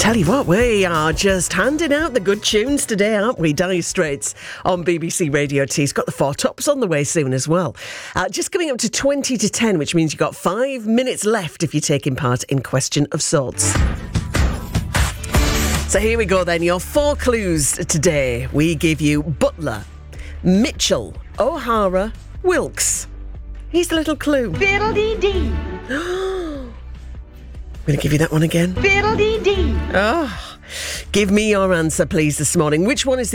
Tell you what, we are just handing out the good tunes today, aren't we? Dire Straits on BBC Radio T. It's got the Four Tops on the way soon as well. Just coming up to 20 to 10, which means you've got 5 minutes left if you're taking part in Question of Sorts. So here we go then, your 4 clues today. We give you Butler, Mitchell, O'Hara, Wilkes. Here's a little clue. Fiddle-dee-dee. I'm going to give you that one again. Fiddle-dee-dee. Oh, give me your answer, please, this morning. Which one is the